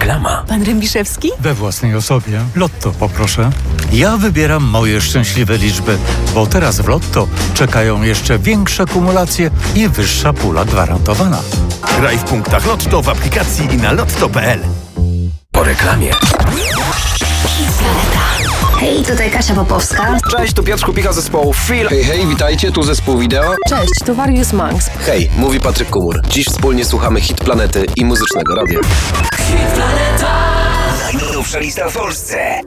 Reklama. Pan Rębiszewski? We własnej osobie. Lotto poproszę. Ja wybieram moje szczęśliwe liczby, bo teraz w Lotto czekają jeszcze większe kumulacje i wyższa pula gwarantowana. Graj w punktach Lotto w aplikacji i na lotto.pl. Po reklamie. Hej, tutaj Kasia Popowska. Cześć, tu Piotr Kupicha zespołu Feel. Hej, witajcie, tu zespół wideo. Cześć, to Warius Manx. Hej, mówi Patryk Kumur. Dziś wspólnie słuchamy Hit Planety i Muzycznego Radia. Najnowsza lista w Polsce.